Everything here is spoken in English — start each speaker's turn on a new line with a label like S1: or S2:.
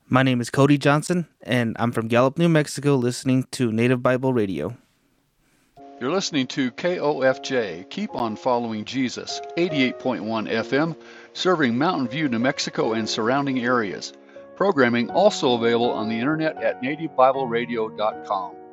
S1: My name is Cody Johnson, and I'm from Gallup, New Mexico, listening to Native Bible Radio.
S2: You're listening to KOFJ, Keep on Following Jesus, 88.1 FM, serving Mountain View, New Mexico and surrounding areas. Programming also available on the internet at nativebibleradio.com.